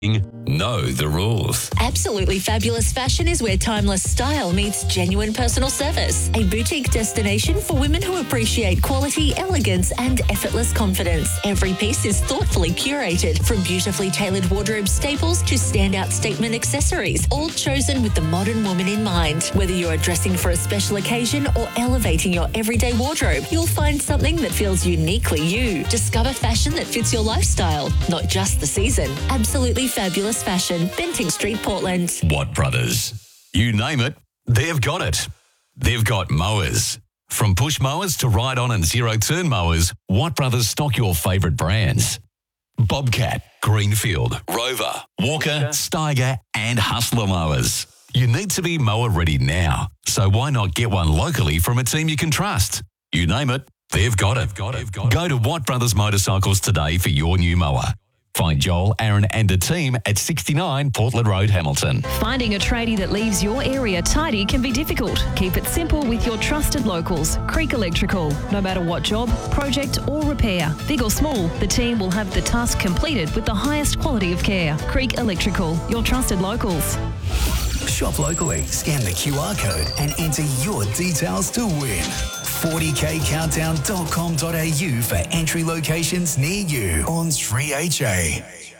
Know the rules. Absolutely Fabulous Fashion is where timeless style meets genuine personal service. A boutique destination for women who appreciate quality, elegance, and effortless confidence. Every piece is thoughtfully curated, from beautifully tailored wardrobe staples to standout statement accessories, all chosen with the modern woman in mind. Whether you are dressing for a special occasion or elevating your everyday wardrobe, you'll find something that feels uniquely you. Discover fashion that fits your lifestyle, not just the season. Absolutely Fabulous Fashion, Benting Street, Portland. Watt Brothers. You name it, they've got it. They've got mowers. From push mowers to ride-on and zero-turn mowers, Watt Brothers stock your favourite brands. Bobcat, Greenfield, Rover, Walker, Steiger and Hustler mowers. You need to be mower ready now, so why not get one locally from a team you can trust? You name it, they've got it. Go to Watt Brothers Motorcycles today for your new mower. Find Joel, Aaron and a team at 69 Portland Road, Hamilton. Finding a tradie that leaves your area tidy can be difficult. Keep it simple with your trusted locals, Creek Electrical. No matter what job, project or repair, big or small, the team will have the task completed with the highest quality of care. Creek Electrical, your trusted locals. Shop locally, scan the QR code and enter your details to win. 40kcountdown.com.au for entry locations near you on 3HA.